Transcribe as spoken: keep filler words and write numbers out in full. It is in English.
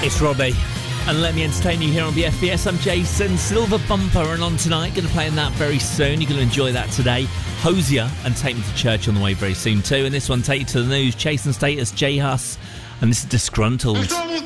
It's Robbie, and let me entertain you here on B F B S. I'm Jason. Silver Bumper, and on tonight, going to play in that very soon. You're going to enjoy that today. Hosier and Take Me to Church on the way very soon too. And this one, Take You to the News, Chasing Status, J Hus, and this is Disgruntled.